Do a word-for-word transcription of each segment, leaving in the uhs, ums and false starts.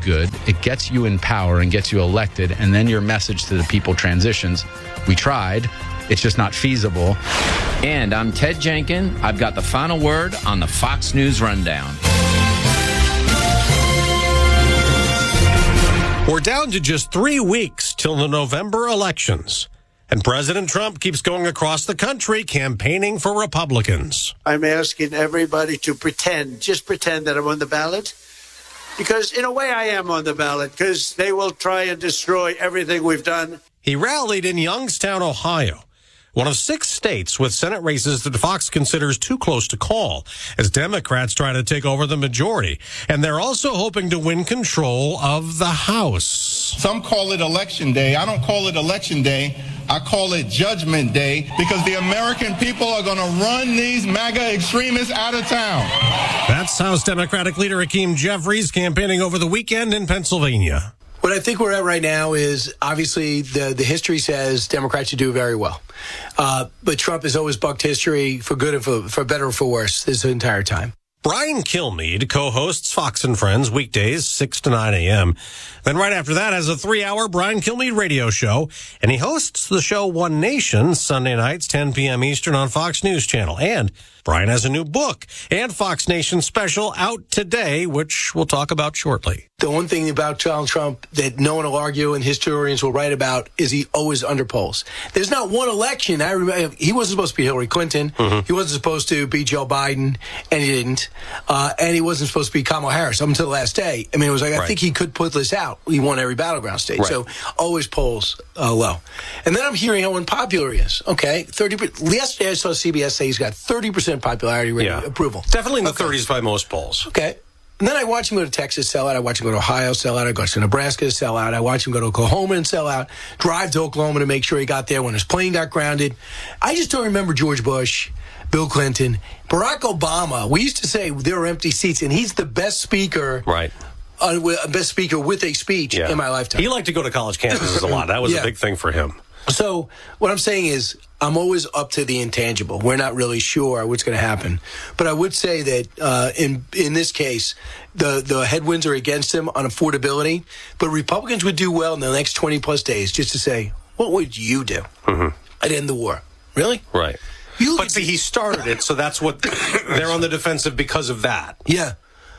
good. It gets you in power and gets you elected, and then your message to the people transitions. We tried. It's just not feasible. And I'm Ted Jenkin. I've got the final word on the Fox News Rundown. We're down to just three weeks till the November elections. And President Trump keeps going across the country campaigning for Republicans. I'm asking everybody to pretend, just pretend that I'm on the ballot. Because in a way I am on the ballot, because they will try and destroy everything we've done. He rallied in Youngstown, Ohio, one of six states with Senate races that Fox considers too close to call, as Democrats try to take over the majority. And they're also hoping to win control of the House. Some call it Election Day. I don't call it Election Day. I call it Judgment Day, because the American people are going to run these MAGA extremists out of town. That's House Democratic leader Hakeem Jeffries campaigning over the weekend in Pennsylvania. What I think we're at right now is, obviously, the, the history says Democrats should do very well. Uh, but Trump has always bucked history for good and for, for better or for worse this entire time. Brian Kilmeade co-hosts Fox and Friends weekdays, six to nine a.m. Then right after that has a three-hour Brian Kilmeade radio show, and he hosts the show One Nation Sunday nights, ten p.m. Eastern on Fox News Channel. And Brian has a new book and Fox Nation special out today, which we'll talk about shortly. The one thing about Donald Trump that no one will argue and historians will write about is he always underpolls. There's not one election. I remember he wasn't supposed to be Hillary Clinton. Mm-hmm. He wasn't supposed to be Joe Biden, and he didn't. Uh, and he wasn't supposed to be Kamala Harris up until the last day. I mean, it was like, I right. think he could put this out. He won every battleground state. Right. So always polls uh, low. And then I'm hearing how unpopular he is. Okay, thirty percent. Yesterday I saw C B S say he's got thirty percent popularity rating, yeah. approval. Definitely in the okay. thirties by most polls. Okay. And then I watch him go to Texas, sell out. I watch him go to Ohio, sell out. I go to Nebraska, sell out. I watch him go to Oklahoma and sell out. Drive to Oklahoma to make sure he got there when his plane got grounded. I just don't remember George Bush, Bill Clinton, Barack Obama. We used to say there were empty seats, and he's the best speaker. Right. Uh, best speaker with a speech yeah. in my lifetime. He liked to go to college campuses a lot. That was yeah. a big thing for him. So what I'm saying is I'm always up to the intangible. We're not really sure what's going to happen. But I would say that uh, in in this case, the, the headwinds are against him on affordability. But Republicans would do well in the next twenty-plus days just to say, what would you do? Mm-hmm. I'd end the war. Really? Right. You but see, he started it, so that's what they're on the defensive because of that. Yeah.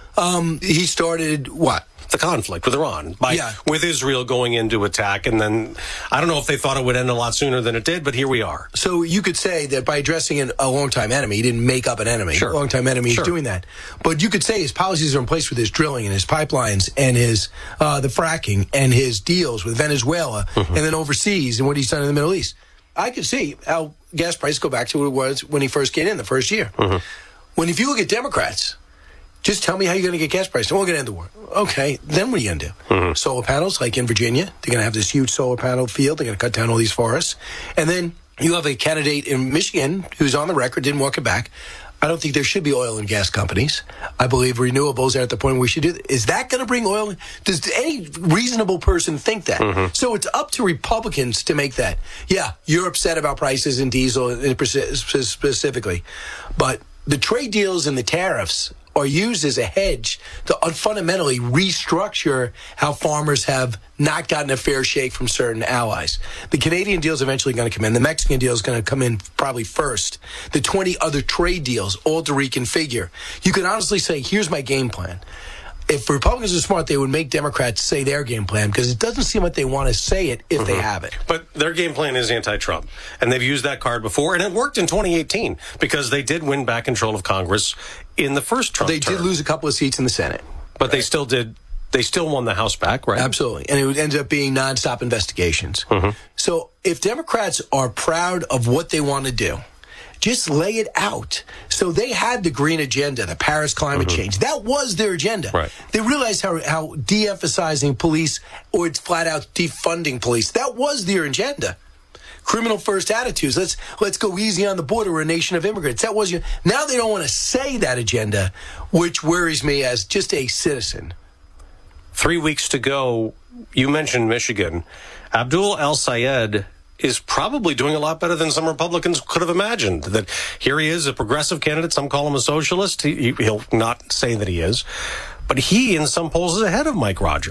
Um, he started what? The conflict with Iran, by yeah. with Israel going into attack, and then I don't know if they thought it would end a lot sooner than it did, but here we are. So you could say that by addressing an, a longtime enemy, he didn't make up an enemy. Sure. A longtime enemy sure. is doing that. But you could say his policies are in place with his drilling and his pipelines and his uh, the fracking and his deals with Venezuela mm-hmm. and then overseas and what he's done in the Middle East. I could see how gas prices go back to what it was when he first came in the first year. Mm-hmm. When if you look at Democrats, just tell me how you're going to get gas prices. We're going to end the war. Okay, then what are you going to do? Mm-hmm. Solar panels, like in Virginia. They're going to have this huge solar panel field. They're going to cut down all these forests. And then you have a candidate in Michigan who's on the record, didn't walk it back. I don't think there should be oil and gas companies. I believe renewables are at the point where we should do that. Is that going to bring oil? Does any reasonable person think that? Mm-hmm. So it's up to Republicans to make that. Yeah, you're upset about prices in diesel specifically. But the trade deals and the tariffs are used as a hedge to fundamentally restructure how farmers have not gotten a fair shake from certain allies. The Canadian deal is eventually going to come in. The Mexican deal is going to come in probably first. The twenty other trade deals, all to reconfigure. You can honestly say, here's my game plan. If Republicans are smart, they would make Democrats say their game plan, because it doesn't seem like they want to say it if mm-hmm. they have it. But their game plan is anti-Trump, and they've used that card before, and it worked in twenty eighteen because they did win back control of Congress in the first Trump They term. did lose a couple of seats in the Senate. But right. they still did. They still won the House back, right? Absolutely. And it ended up being nonstop investigations. Mm-hmm. So if Democrats are proud of what they want to do, just lay it out. So they had the green agenda, the Paris climate mm-hmm. change. That was their agenda. Right. They realized how, how de-emphasizing police or it's flat out defunding police, that was their agenda. Criminal first attitudes. Let's let's go easy on the border. We're a nation of immigrants. That was your. Now they don't want to say that agenda, which worries me as just a citizen. Three weeks to go. You mentioned Michigan. Abdul El-Sayed is probably doing a lot better than some Republicans could have imagined. That here he is, a progressive candidate. Some call him a socialist. He, he'll not say that he is. But he, in some polls, is ahead of Mike Rogers.